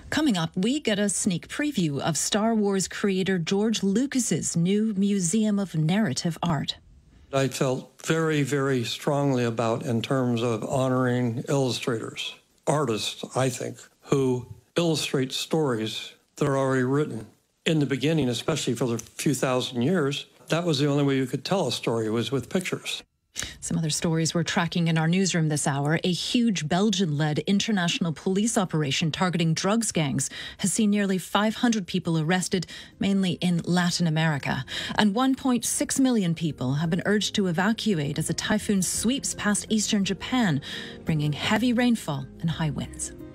Coming up, we get a sneak preview of Star Wars creator George Lucas's new Museum of Narrative Art. I felt very, very strongly about in terms of honoring illustrators, artists, I think, who illustrate stories that are already written. In the beginning, especially for the few thousand years, that was the only way you could tell a story, was with pictures. Some other stories we're tracking in our newsroom this hour. A huge Belgian-led international police operation targeting drugs gangs has seen nearly 500 people arrested, mainly in Latin America. And 1.6 million people have been urged to evacuate as a typhoon sweeps past eastern Japan, bringing heavy rainfall and high winds.